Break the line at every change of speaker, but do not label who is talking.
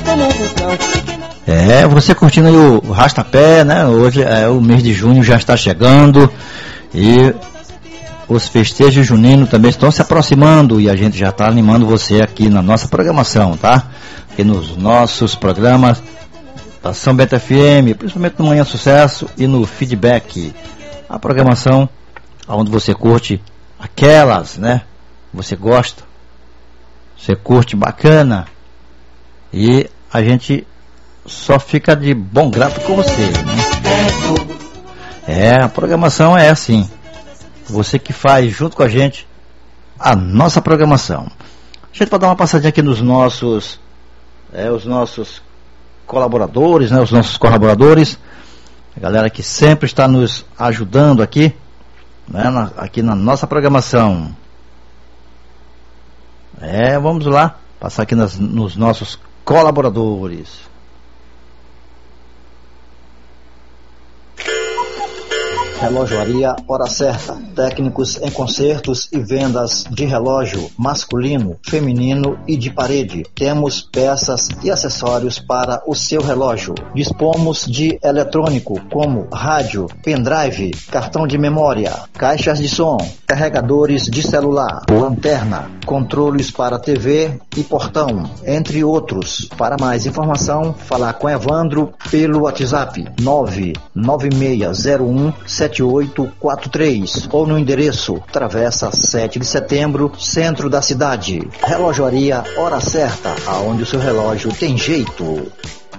Você curtindo aí o Rastapé, né? Hoje o mês de junho já está chegando e os festejos juninos também estão se aproximando e a gente já está animando você aqui na nossa programação, tá? Aqui nos nossos programas da São Bento FM, principalmente no Manhã Sucesso e no Feedback, a programação onde você curte aquelas, né? Você gosta, você curte bacana e a gente só fica de bom grado com você, né? A programação é assim, você que faz junto com a gente a nossa programação. A gente vai dar uma passadinha aqui nos nossos os nossos colaboradores, né? Os nossos colaboradores, a galera que sempre está nos ajudando aqui, né? Aqui na nossa programação. Vamos lá, passar aqui nos nossos colaboradores.
Relojoaria Hora Certa. Técnicos em consertos e vendas de relógio masculino, feminino e de parede. Temos peças e acessórios para o seu relógio. Dispomos de eletrônico como rádio, pendrive, cartão de memória, caixas de som, carregadores de celular, lanterna, controles para TV e portão, entre outros. Para mais informação, falar com Evandro pelo WhatsApp 996017843 ou no endereço Travessa 7 de Setembro, centro da cidade. Relojoaria Hora Certa, aonde o seu relógio tem jeito.